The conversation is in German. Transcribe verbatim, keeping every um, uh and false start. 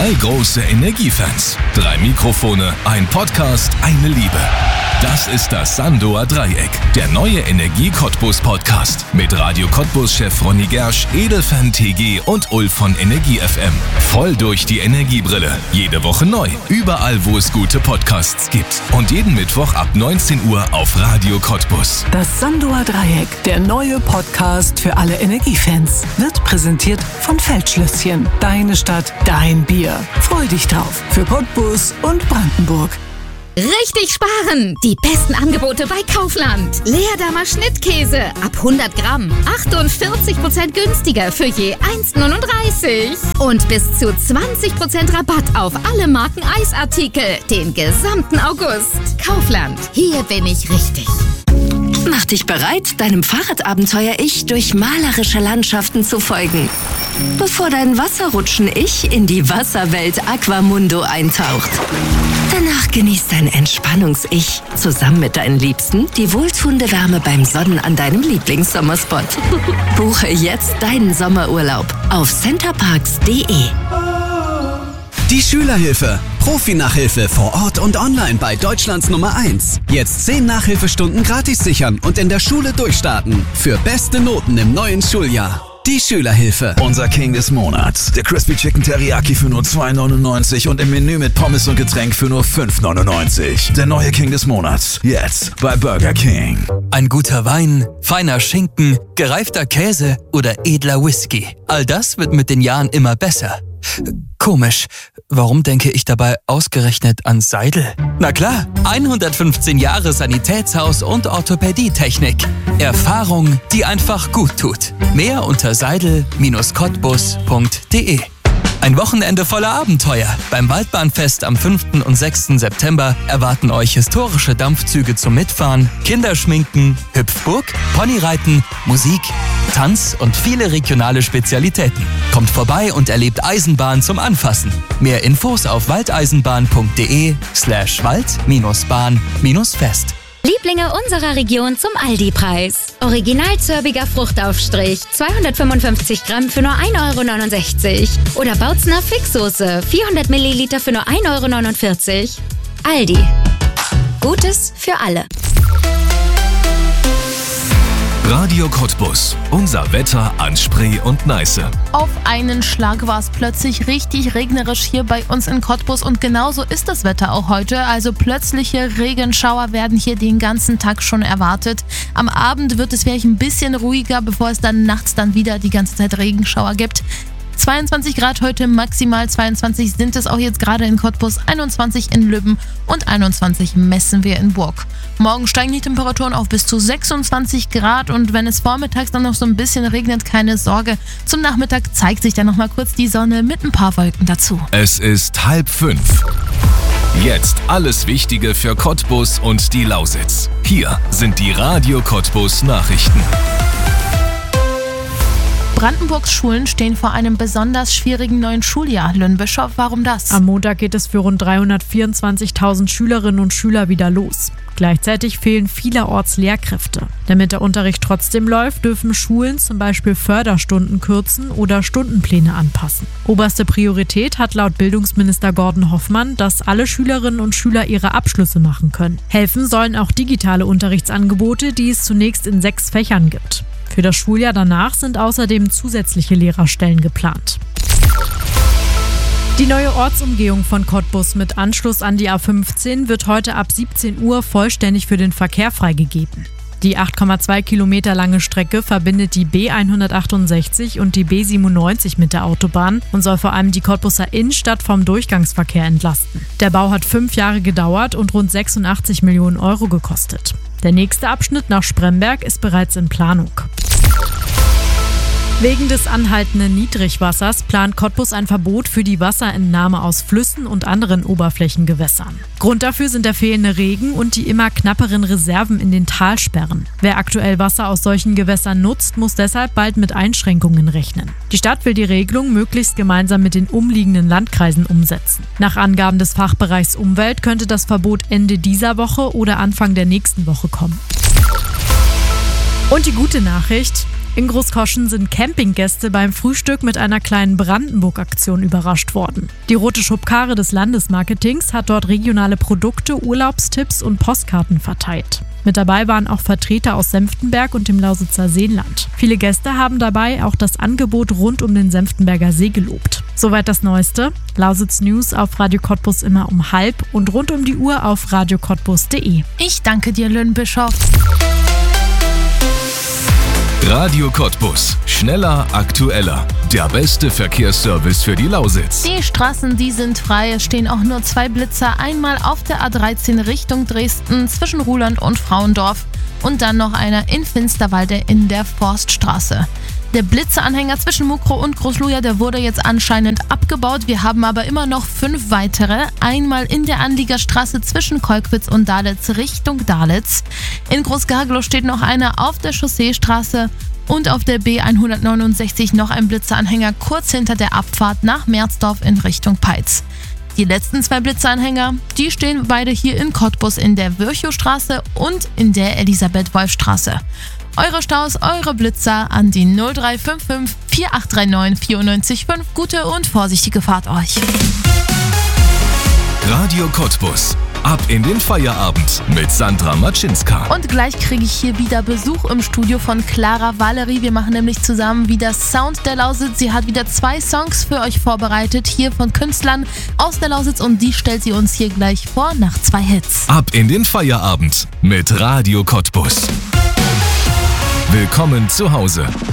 Drei große Energiefans, drei Mikrofone, ein Podcast, eine Liebe. Das ist das Sandoer Dreieck, der neue Energie-Cottbus-Podcast mit Radio Cottbus-Chef Ronny Gersch, Edelfan T G und Ulf von Energie F M. Voll durch die Energiebrille. Jede Woche neu, überall wo es gute Podcasts gibt. Und jeden Mittwoch ab neunzehn Uhr auf Radio Cottbus. Das Sandoer Dreieck, der neue Podcast für alle Energiefans, wird präsentiert von Feldschlösschen. Deine Stadt, dein Bier. Freu dich drauf. Für Cottbus und Brandenburg. Richtig sparen! Die besten Angebote bei Kaufland. Leerdammer Schnittkäse ab hundert Gramm. achtundvierzig Prozent günstiger für je eins neununddreißig. Und bis zu zwanzig Prozent Rabatt auf alle Marken Eisartikel. Den gesamten August. Kaufland. Hier bin ich richtig. Mach dich bereit, deinem Fahrradabenteuer-Ich durch malerische Landschaften zu folgen. Bevor dein Wasserrutschen-Ich in die Wasserwelt Aquamundo eintaucht. Danach genießt dein Entspannungs-Ich zusammen mit deinen Liebsten die wohltuende Wärme beim Sonnen an deinem Lieblingssommerspot. Buche jetzt deinen Sommerurlaub auf centerparks punkt de. Die Schülerhilfe. Profi-Nachhilfe vor Ort und online bei Deutschlands Nummer eins. Jetzt zehn Nachhilfestunden gratis sichern und in der Schule durchstarten. Für beste Noten im neuen Schuljahr. Die Schülerhilfe. Unser King des Monats. Der Crispy Chicken Teriyaki für nur zwei neunundneunzig und im Menü mit Pommes und Getränk für nur fünf neunundneunzig. Der neue King des Monats. Jetzt bei Burger King. Ein guter Wein, feiner Schinken, gereifter Käse oder edler Whisky. All das wird mit den Jahren immer besser. Komisch, warum denke ich dabei ausgerechnet an Seidel? Na klar, hundertfünfzehn Jahre Sanitätshaus und Orthopädietechnik. Erfahrung, die einfach gut tut. Mehr unter seidel Bindestrich cottbus punkt de. Ein Wochenende voller Abenteuer. Beim Waldbahnfest am fünften und sechsten September erwarten euch historische Dampfzüge zum Mitfahren, Kinderschminken, Hüpfburg, Ponyreiten, Musik, Tanz und viele regionale Spezialitäten. Kommt vorbei und erlebt Eisenbahn zum Anfassen. Mehr Infos auf waldeisenbahn punkt de slash wald-bahn-fest. Lieblinge unserer Region zum Aldi-Preis. Original zörbiger Fruchtaufstrich, zweihundertfünfundfünfzig Gramm für nur ein Euro neunundsechzig. Oder Bautzner Fixsoße, vierhundert Milliliter für nur ein Euro neunundvierzig. Aldi. Gutes für alle. Radio Cottbus. Unser Wetter an Spree und Neiße. Auf einen Schlag war es plötzlich richtig regnerisch hier bei uns in Cottbus und genauso ist das Wetter auch heute. Also plötzliche Regenschauer werden hier den ganzen Tag schon erwartet. Am Abend wird es vielleicht ein bisschen ruhiger, bevor es dann nachts dann wieder die ganze Zeit Regenschauer gibt. zweiundzwanzig Grad heute, maximal zweiundzwanzig sind es auch jetzt gerade in Cottbus, einundzwanzig in Lübben und einundzwanzig messen wir in Burg. Morgen steigen die Temperaturen auf bis zu sechsundzwanzig Grad und wenn es vormittags dann noch so ein bisschen regnet, keine Sorge. Zum Nachmittag zeigt sich dann noch mal kurz die Sonne mit ein paar Wolken dazu. Es ist halb fünf. Jetzt alles Wichtige für Cottbus und die Lausitz. Hier sind die Radio Cottbus Nachrichten. Brandenburgs Schulen stehen vor einem besonders schwierigen neuen Schuljahr. Lynn Bischof, warum das? Am Montag geht es für rund dreihundertvierundzwanzigtausend Schülerinnen und Schüler wieder los. Gleichzeitig fehlen vielerorts Lehrkräfte. Damit der Unterricht trotzdem läuft, dürfen Schulen zum Beispiel Förderstunden kürzen oder Stundenpläne anpassen. Oberste Priorität hat laut Bildungsminister Gordon Hoffmann, dass alle Schülerinnen und Schüler ihre Abschlüsse machen können. Helfen sollen auch digitale Unterrichtsangebote, die es zunächst in sechs Fächern gibt. Für das Schuljahr danach sind außerdem zusätzliche Lehrerstellen geplant. Die neue Ortsumgehung von Cottbus mit Anschluss an die A fünfzehn wird heute ab siebzehn Uhr vollständig für den Verkehr freigegeben. Die acht Komma zwei Kilometer lange Strecke verbindet die B hundertachtundsechzig und die B siebenundneunzig mit der Autobahn und soll vor allem die Cottbuser Innenstadt vom Durchgangsverkehr entlasten. Der Bau hat fünf Jahre gedauert und rund sechsundachtzig Millionen Euro gekostet. Der nächste Abschnitt nach Spremberg ist bereits in Planung. Wegen des anhaltenden Niedrigwassers plant Cottbus ein Verbot für die Wasserentnahme aus Flüssen und anderen Oberflächengewässern. Grund dafür sind der fehlende Regen und die immer knapperen Reserven in den Talsperren. Wer aktuell Wasser aus solchen Gewässern nutzt, muss deshalb bald mit Einschränkungen rechnen. Die Stadt will die Regelung möglichst gemeinsam mit den umliegenden Landkreisen umsetzen. Nach Angaben des Fachbereichs Umwelt könnte das Verbot Ende dieser Woche oder Anfang der nächsten Woche kommen. Und die gute Nachricht: In Großkoschen sind Campinggäste beim Frühstück mit einer kleinen Brandenburg-Aktion überrascht worden. Die rote Schubkarre des Landesmarketings hat dort regionale Produkte, Urlaubstipps und Postkarten verteilt. Mit dabei waren auch Vertreter aus Senftenberg und dem Lausitzer Seenland. Viele Gäste haben dabei auch das Angebot rund um den Senftenberger See gelobt. Soweit das Neueste. Lausitz News auf Radio Cottbus immer um halb und rund um die Uhr auf radio cottbus punkt de. Ich danke dir, Lynn Bischof. Radio Cottbus. Schneller, aktueller. Der beste Verkehrsservice für die Lausitz. Die Straßen, die sind frei. Es stehen auch nur zwei Blitzer. Einmal auf der A dreizehn Richtung Dresden zwischen Ruhland und Frauendorf. Und dann noch einer in Finsterwalde in der Forststraße. Der Blitzeanhänger zwischen Mukro und Großluja, der wurde jetzt anscheinend abgebaut. Wir haben aber immer noch fünf weitere. Einmal in der Anliegerstraße zwischen Kolkwitz und Dalitz Richtung Dalitz. In Großgarglow steht noch einer auf der Chausseestraße. Und auf der B hundertneunundsechzig noch ein Blitzeanhänger kurz hinter der Abfahrt nach Merzdorf in Richtung Peitz. Die letzten zwei Blitzeanhänger, die stehen beide hier in Cottbus in der Virchowstraße und in der Elisabeth-Wolf-Straße. Eure Staus, eure Blitzer an die null drei fünf fünf vier acht drei neun vier neun fünf. Gute und vorsichtige Fahrt euch. Radio Cottbus. Ab in den Feierabend mit Sandra Matschinska. Und gleich kriege ich hier wieder Besuch im Studio von Clara Valerie. Wir machen nämlich zusammen wieder Sound der Lausitz. Sie hat wieder zwei Songs für euch vorbereitet, hier von Künstlern aus der Lausitz. Und die stellt sie uns hier gleich vor nach zwei Hits. Ab in den Feierabend mit Radio Cottbus. Willkommen zu Hause.